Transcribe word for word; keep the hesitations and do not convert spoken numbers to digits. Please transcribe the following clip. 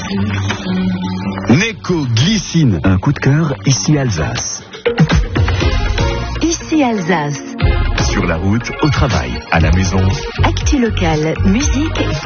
Neco Glycine, un coup de cœur, ici Alsace. Ici Alsace. Sur la route, au travail, à la maison. Actu local, musique